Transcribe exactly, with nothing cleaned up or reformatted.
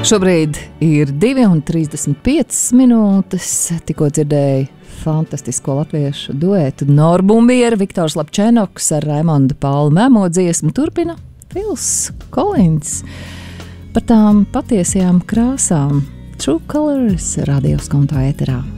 Šobrīd ir divi un trīsdesmit piecas minūtes. Tikko dzirdēju fantastisko latviešu duetu Norbumbiera, Viktors Lapčenoks ar Raimondu Paulu Memo dziesmu turpina Fils Kolins par tām patiesajām krāsām. True Colors radios kontā ēterā.